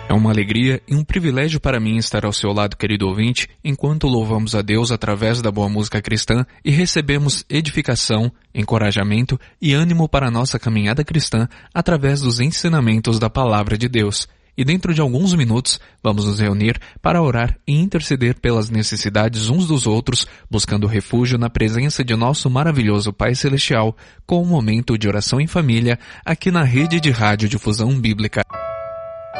É uma alegria e um privilégio para mim estar ao seu lado, querido ouvinte, enquanto louvamos a Deus através da boa música cristã e recebemos edificação, encorajamento e ânimo para a nossa caminhada cristã através dos ensinamentos da Palavra de Deus. E dentro de alguns minutos, vamos nos reunir para orar e interceder pelas necessidades uns dos outros, buscando refúgio na presença de nosso maravilhoso Pai Celestial, com um momento de oração em família aqui na Rede de Rádio Difusão Bíblica.